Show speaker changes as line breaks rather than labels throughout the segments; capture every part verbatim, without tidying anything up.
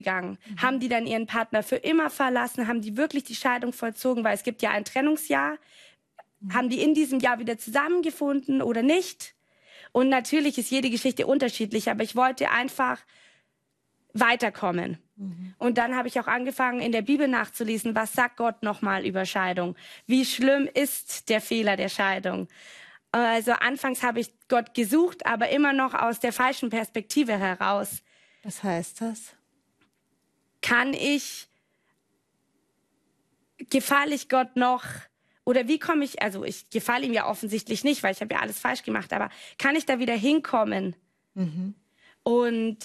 gegangen? Mhm. Haben die dann ihren Partner für immer verlassen? Haben die wirklich die Scheidung vollzogen? Weil es gibt ja ein Trennungsjahr. Mhm. Haben die in diesem Jahr wieder zusammengefunden oder nicht? Und natürlich ist jede Geschichte unterschiedlich, aber ich wollte einfach weiterkommen. Mhm. Und dann habe ich auch angefangen, in der Bibel nachzulesen, was sagt Gott nochmal über Scheidung? Wie schlimm ist der Fehler der Scheidung? Also anfangs habe ich Gott gesucht, aber immer noch aus der falschen Perspektive heraus.
Was heißt das?
Kann ich, gefalle ich Gott noch, oder wie komme ich, also ich gefalle ihm ja offensichtlich nicht, weil ich habe ja alles falsch gemacht, aber kann ich da wieder hinkommen? Mhm. Und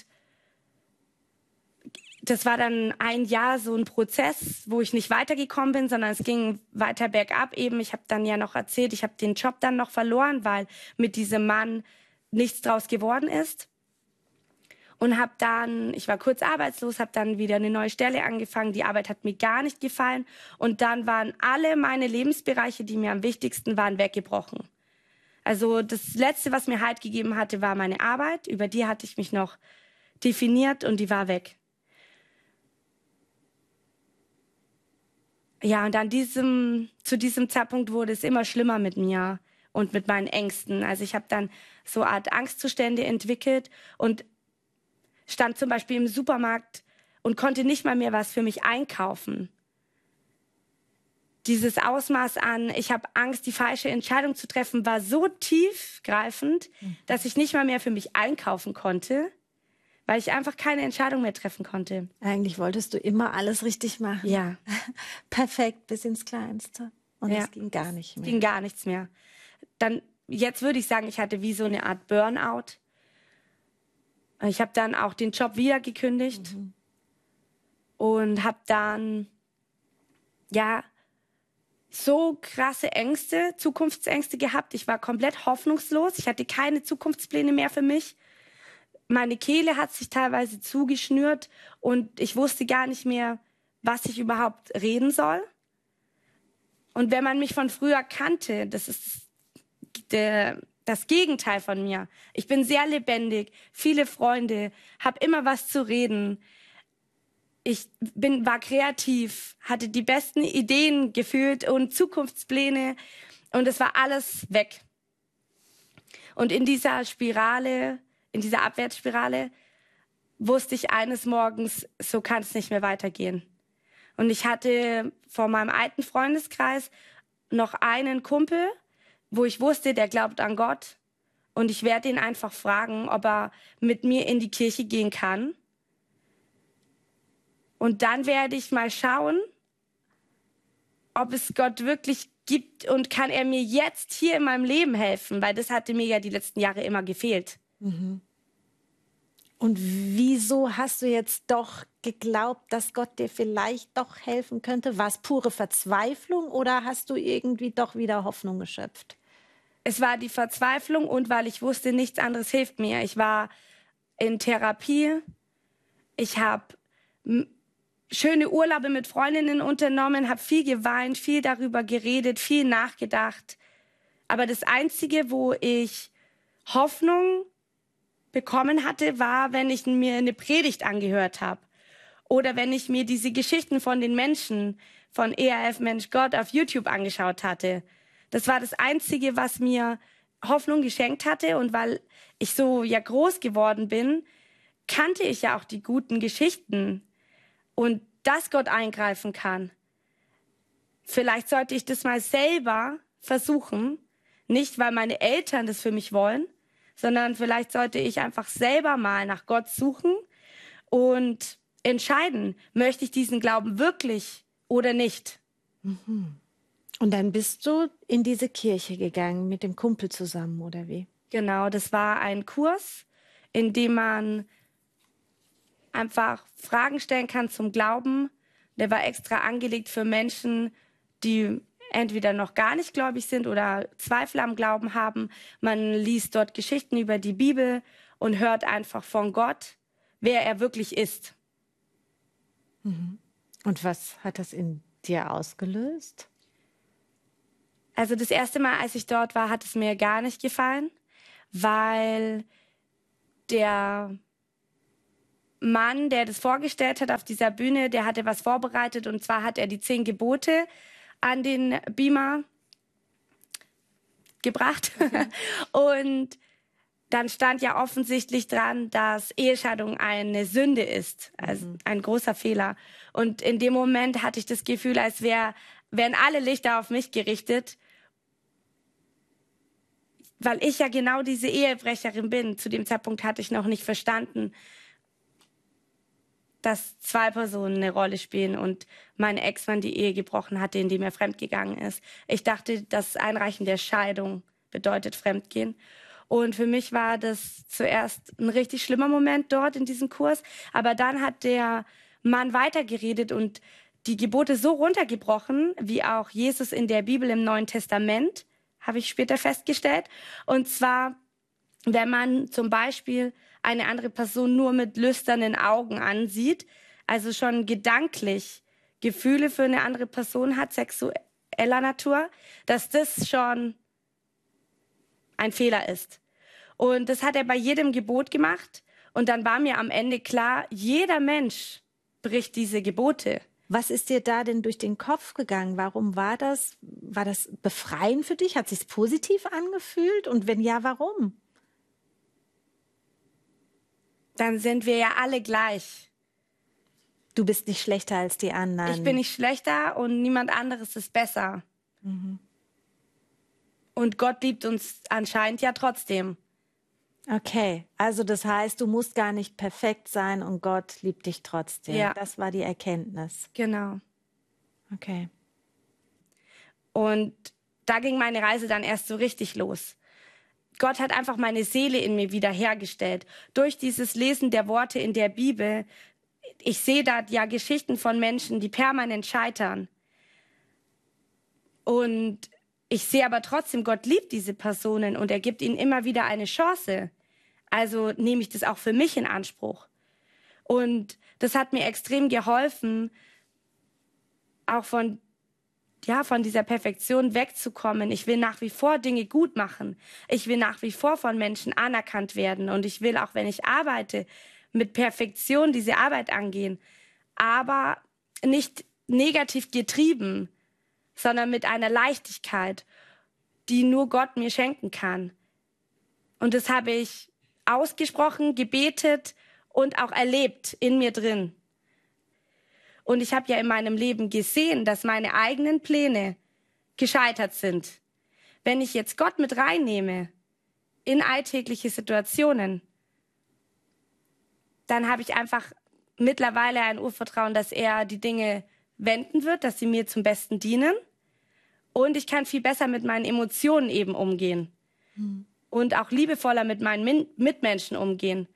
das war dann ein Jahr so ein Prozess, wo ich nicht weitergekommen bin, sondern es ging weiter bergab eben. Ich habe dann ja noch erzählt, ich habe den Job dann noch verloren, weil mit diesem Mann nichts draus geworden ist. Und habe dann, ich war kurz arbeitslos, habe dann wieder eine neue Stelle angefangen. Die Arbeit hat mir gar nicht gefallen. Und dann waren alle meine Lebensbereiche, die mir am wichtigsten waren, weggebrochen. Also das Letzte, was mir Halt gegeben hatte, war meine Arbeit. Über die hatte ich mich noch definiert und die war weg. Ja, und an diesem, zu diesem Zeitpunkt wurde es immer schlimmer mit mir und mit meinen Ängsten. Also ich habe dann so eine Art Angstzustände entwickelt und stand zum Beispiel im Supermarkt und konnte nicht mal mehr was für mich einkaufen. Dieses Ausmaß an, ich habe Angst, die falsche Entscheidung zu treffen, war so tiefgreifend, mhm. dass ich nicht mal mehr für mich einkaufen konnte, weil ich einfach keine Entscheidung mehr treffen konnte.
Eigentlich wolltest du immer alles richtig machen.
Ja.
Perfekt, bis ins Kleinste. Und ja. es ging gar nicht mehr.
Es ging gar nichts mehr. Dann, jetzt würde ich sagen, ich hatte wie so eine Art Burnout. Ich habe dann auch den Job wieder gekündigt mhm. und habe dann, ja, so krasse Ängste, Zukunftsängste gehabt. Ich war komplett hoffnungslos. Ich hatte keine Zukunftspläne mehr für mich. Meine Kehle hat sich teilweise zugeschnürt und ich wusste gar nicht mehr, was ich überhaupt reden soll. Und wenn man mich von früher kannte, das ist der, das Gegenteil von mir. Ich bin sehr lebendig, viele Freunde, habe immer was zu reden. Ich bin, war kreativ, hatte die besten Ideen gefühlt und Zukunftspläne und es war alles weg. Und in dieser Spirale, in dieser Abwärtsspirale, wusste ich eines Morgens, so kann es nicht mehr weitergehen. Und ich hatte vor meinem alten Freundeskreis noch einen Kumpel, wo ich wusste, der glaubt an Gott. Und ich werde ihn einfach fragen, ob er mit mir in die Kirche gehen kann. Und dann werde ich mal schauen, ob es Gott wirklich gibt und kann er mir jetzt hier in meinem Leben helfen, weil das hatte mir ja die letzten Jahre immer gefehlt.
Mhm. Und wieso hast du jetzt doch geglaubt, dass Gott dir vielleicht doch helfen könnte? War es pure Verzweiflung oder hast du irgendwie doch wieder Hoffnung geschöpft?
Es war die Verzweiflung und weil ich wusste, nichts anderes hilft mir. Ich war in Therapie. Ich habe schöne Urlaube mit Freundinnen unternommen, habe viel geweint, viel darüber geredet, viel nachgedacht. Aber das Einzige, wo ich Hoffnung bekommen hatte, war, wenn ich mir eine Predigt angehört habe. Oder wenn ich mir diese Geschichten von den Menschen, von E R F Mensch Gott auf YouTube angeschaut hatte. Das war das Einzige, was mir Hoffnung geschenkt hatte. Und weil ich so ja groß geworden bin, kannte ich ja auch die guten Geschichten. Und dass Gott eingreifen kann. Vielleicht sollte ich das mal selber versuchen. Nicht, weil meine Eltern das für mich wollen, sondern vielleicht sollte ich einfach selber mal nach Gott suchen und entscheiden, möchte ich diesen Glauben wirklich oder nicht.
Mhm. Und dann bist du in diese Kirche gegangen mit dem Kumpel zusammen, oder wie?
Genau, das war ein Kurs, in dem man einfach Fragen stellen kann zum Glauben. Der war extra angelegt für Menschen, die entweder noch gar nicht gläubig sind oder Zweifel am Glauben haben. Man liest dort Geschichten über die Bibel und hört einfach von Gott, wer er wirklich ist.
Und was hat das in dir ausgelöst?
Also das erste Mal, als ich dort war, hat es mir gar nicht gefallen, weil der Mann, der das vorgestellt hat auf dieser Bühne, der hatte was vorbereitet und zwar hat er die zehn Gebote an den Beamer gebracht. Okay. Und dann stand ja offensichtlich dran, dass Ehescheidung eine Sünde ist, also mhm. ein großer Fehler. Und in dem Moment hatte ich das Gefühl, als wär, wären alle Lichter auf mich gerichtet, weil ich ja genau diese Ehebrecherin bin. Zu dem Zeitpunkt hatte ich noch nicht verstanden, dass zwei Personen eine Rolle spielen und mein Ex-Mann die Ehe gebrochen hatte, indem er fremdgegangen ist. Ich dachte, das Einreichen der Scheidung bedeutet Fremdgehen. Und für mich war das zuerst ein richtig schlimmer Moment dort in diesem Kurs. Aber dann hat der Mann weitergeredet und die Gebote so runtergebrochen, wie auch Jesus in der Bibel im Neuen Testament, habe ich später festgestellt. Und zwar, wenn man zum Beispiel eine andere Person nur mit lüsternen Augen ansieht, also schon gedanklich Gefühle für eine andere Person hat, sexueller Natur, dass das schon ein Fehler ist. Und das hat er bei jedem Gebot gemacht. Und dann war mir am Ende klar, jeder Mensch bricht diese Gebote.
Was ist dir da denn durch den Kopf gegangen? Warum war das? War das befreiend für dich? Hat es sich positiv angefühlt? Und wenn ja, warum?
Dann sind wir ja alle gleich.
Du bist nicht schlechter als die anderen.
Ich bin nicht schlechter und niemand anderes ist besser. Mhm. Und Gott liebt uns anscheinend ja trotzdem.
Okay, also das heißt, du musst gar nicht perfekt sein und Gott liebt dich trotzdem. Ja. Das war die Erkenntnis.
Genau.
Okay.
Und da ging meine Reise dann erst so richtig los. Gott hat einfach meine Seele in mir wiederhergestellt. Durch dieses Lesen der Worte in der Bibel, ich sehe da ja Geschichten von Menschen, die permanent scheitern. Und ich sehe aber trotzdem, Gott liebt diese Personen und er gibt ihnen immer wieder eine Chance. Also nehme ich das auch für mich in Anspruch. Und das hat mir extrem geholfen, auch von ja, von dieser Perfektion wegzukommen. Ich will nach wie vor Dinge gut machen. Ich will nach wie vor von Menschen anerkannt werden. Und ich will auch, wenn ich arbeite, mit Perfektion diese Arbeit angehen. Aber nicht negativ getrieben, sondern mit einer Leichtigkeit, die nur Gott mir schenken kann. Und das habe ich ausgesprochen, gebetet und auch erlebt in mir drin. Und ich habe ja in meinem Leben gesehen, dass meine eigenen Pläne gescheitert sind. Wenn ich jetzt Gott mit reinnehme in alltägliche Situationen, dann habe ich einfach mittlerweile ein Urvertrauen, dass er die Dinge wenden wird, dass sie mir zum Besten dienen. Und ich kann viel besser mit meinen Emotionen eben umgehen. Hm. Und auch liebevoller mit meinen Min- Mitmenschen umgehen.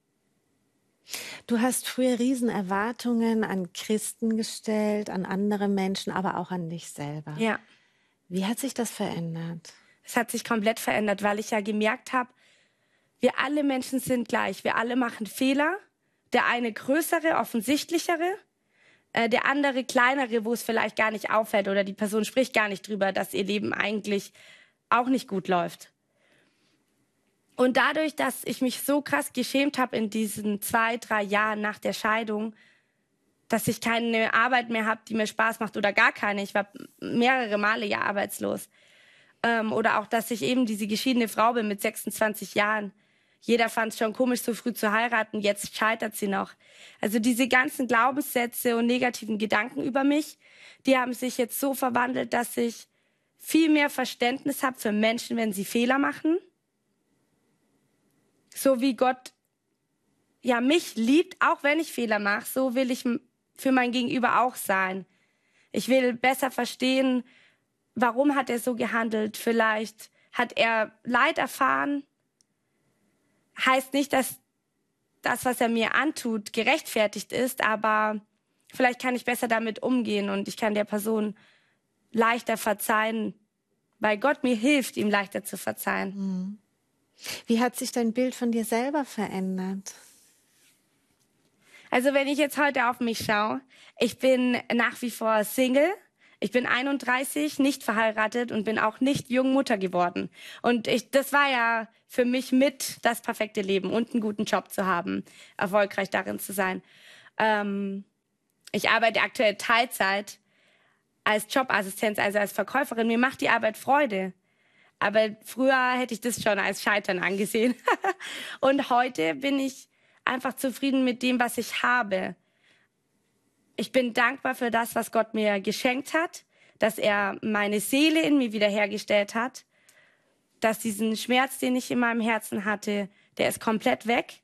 Du hast früher Riesenerwartungen an Christen gestellt, an andere Menschen, aber auch an dich selber.
Ja.
Wie hat sich das verändert?
Es hat sich komplett verändert, weil ich ja gemerkt habe, wir alle Menschen sind gleich. Wir alle machen Fehler. Der eine größere, offensichtlichere, äh, der andere kleinere, wo es vielleicht gar nicht auffällt oder die Person spricht gar nicht drüber, dass ihr Leben eigentlich auch nicht gut läuft. Und dadurch, dass ich mich so krass geschämt habe in diesen zwei, drei Jahren nach der Scheidung, dass ich keine Arbeit mehr habe, die mir Spaß macht oder gar keine. Ich war mehrere Male ja arbeitslos. Ähm, oder auch, dass ich eben diese geschiedene Frau bin mit sechsundzwanzig Jahren. Jeder fand es schon komisch, so früh zu heiraten. Jetzt scheitert sie noch. Also diese ganzen Glaubenssätze und negativen Gedanken über mich, die haben sich jetzt so verwandelt, dass ich viel mehr Verständnis habe für Menschen, wenn sie Fehler machen. So wie Gott ja mich liebt, auch wenn ich Fehler mache, so will ich für mein Gegenüber auch sein. Ich will besser verstehen, warum hat er so gehandelt. Vielleicht hat er Leid erfahren. Heißt nicht, dass das, was er mir antut, gerechtfertigt ist, aber vielleicht kann ich besser damit umgehen und ich kann der Person leichter verzeihen, weil Gott mir hilft, ihm leichter zu verzeihen.
Mhm. Wie hat sich dein Bild von dir selber verändert?
Also wenn ich jetzt heute auf mich schaue, ich bin nach wie vor Single. Ich bin einunddreißig, nicht verheiratet und bin auch nicht jung Mutter geworden. Und ich, das war ja für mich mit das perfekte Leben und einen guten Job zu haben, erfolgreich darin zu sein. Ähm, ich arbeite aktuell Teilzeit als Jobassistenz, also als Verkäuferin. Mir macht die Arbeit Freude. Aber früher hätte ich das schon als Scheitern angesehen. Und heute bin ich einfach zufrieden mit dem, was ich habe. Ich bin dankbar für das, was Gott mir geschenkt hat, dass er meine Seele in mir wiederhergestellt hat, dass diesen Schmerz, den ich in meinem Herzen hatte, der ist komplett weg.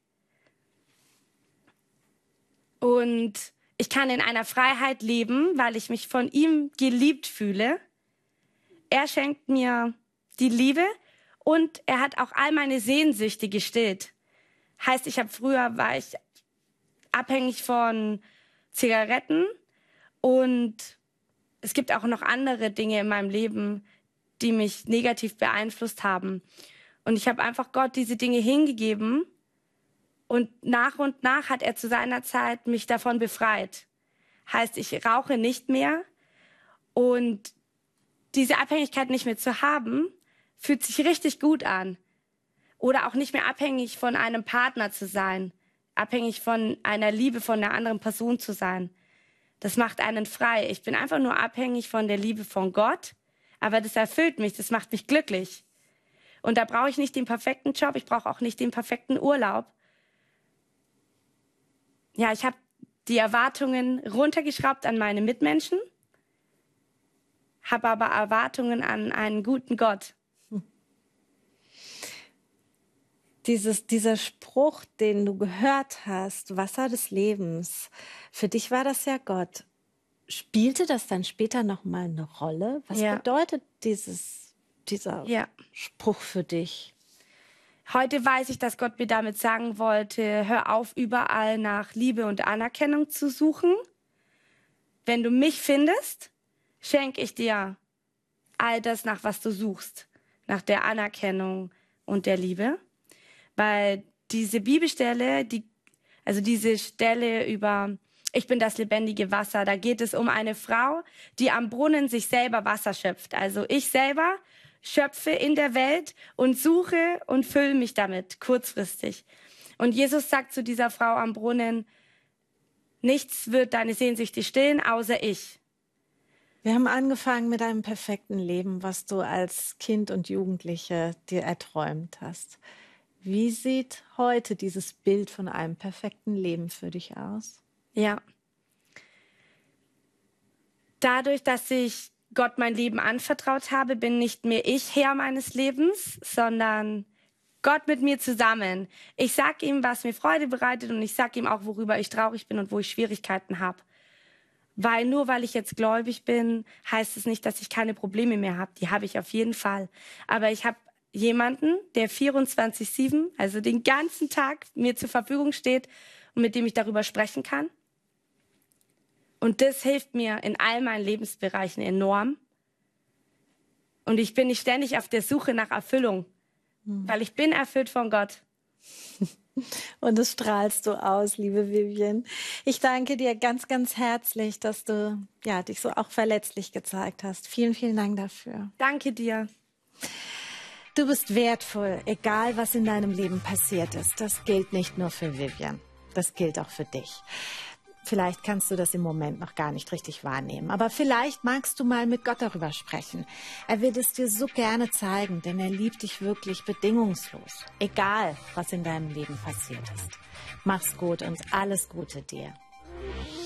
Und ich kann in einer Freiheit leben, weil ich mich von ihm geliebt fühle. Er schenkt mir die Liebe und er hat auch all meine Sehnsüchte gestillt. Heißt, ich habe früher war ich abhängig von Zigaretten und es gibt auch noch andere Dinge in meinem Leben, die mich negativ beeinflusst haben. Und ich habe einfach Gott diese Dinge hingegeben und nach und nach hat er zu seiner Zeit mich davon befreit. Heißt, ich rauche nicht mehr und diese Abhängigkeit nicht mehr zu haben, fühlt sich richtig gut an. Oder auch nicht mehr abhängig von einem Partner zu sein. Abhängig von einer Liebe von einer anderen Person zu sein. Das macht einen frei. Ich bin einfach nur abhängig von der Liebe von Gott, aber das erfüllt mich, das macht mich glücklich. Und da brauche ich nicht den perfekten Job, ich brauche auch nicht den perfekten Urlaub. Ja, ich habe die Erwartungen runtergeschraubt an meine Mitmenschen, habe aber Erwartungen an einen guten Gott.
Dieses, dieser Spruch, den du gehört hast, Wasser des Lebens, für dich war das ja Gott. Spielte das dann später nochmal eine Rolle? Was
ja.
bedeutet dieses, dieser
ja.
Spruch für dich?
Heute weiß ich, dass Gott mir damit sagen wollte, hör auf, überall nach Liebe und Anerkennung zu suchen. Wenn du mich findest, schenke ich dir all das, nach was du suchst. Nach der Anerkennung und der Liebe. Weil diese Bibelstelle, die, also diese Stelle über ich bin das lebendige Wasser, da geht es um eine Frau, die am Brunnen sich selber Wasser schöpft. Also ich selber schöpfe in der Welt und suche und fülle mich damit kurzfristig. Und Jesus sagt zu dieser Frau am Brunnen, nichts wird deine Sehnsüchte stillen, außer ich.
Wir haben angefangen mit einem perfekten Leben, was du als Kind und Jugendliche dir erträumt hast. Wie sieht heute dieses Bild von einem perfekten Leben für dich aus?
Ja. Dadurch, dass ich Gott mein Leben anvertraut habe, bin nicht mehr ich Herr meines Lebens, sondern Gott mit mir zusammen. Ich sag ihm, was mir Freude bereitet und ich sag ihm auch, worüber ich traurig bin und wo ich Schwierigkeiten habe. Weil nur weil ich jetzt gläubig bin, heißt es nicht, dass ich keine Probleme mehr habe. Die habe ich auf jeden Fall. Aber ich habe jemanden, der vierundzwanzig sieben, also den ganzen Tag mir zur Verfügung steht und mit dem ich darüber sprechen kann. Und das hilft mir in all meinen Lebensbereichen enorm. Und ich bin nicht ständig auf der Suche nach Erfüllung, mhm. weil ich bin erfüllt von Gott.
Und das strahlst du aus, liebe Vivian. Ich danke dir ganz, ganz herzlich, dass du ja, dich so auch verletzlich gezeigt hast. Vielen, vielen Dank dafür.
Danke dir.
Du bist wertvoll, egal was in deinem Leben passiert ist. Das gilt nicht nur für Vivian, das gilt auch für dich. Vielleicht kannst du das im Moment noch gar nicht richtig wahrnehmen, aber vielleicht magst du mal mit Gott darüber sprechen. Er wird es dir so gerne zeigen, denn er liebt dich wirklich bedingungslos, egal was in deinem Leben passiert ist. Mach's gut und alles Gute dir.